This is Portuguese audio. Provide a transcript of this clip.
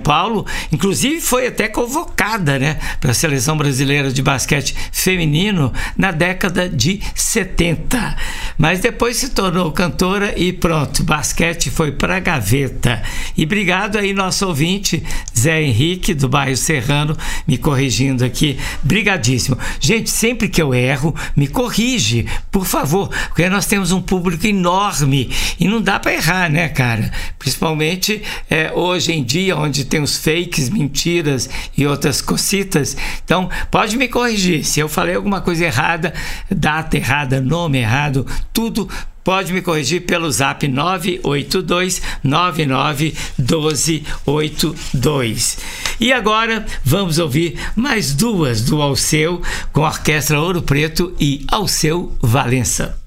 Paulo, inclusive foi até convocada, né, para a Seleção Brasileira de Basquete Feminino na década de 70. Mas depois se tornou cantora e pronto, basquete foi para a gaveta. E obrigado aí, nosso ouvinte, Zé Henrique, do bairro Serrano, me corrigindo aqui. Brigadíssimo. Gente, sempre que eu erro, me corrige, por favor, porque nós temos um público enorme e não dá para errar, né, cara? Principalmente hoje em dia, onde tem os fakes, mentiras e outras cositas. Então, pode me corrigir. Se eu falei alguma coisa errada, data errada, nome errado, tudo, pode me corrigir pelo zap 982991282. E agora vamos ouvir mais duas do Alceu com a Orquestra Ouro Preto e Alceu Valença.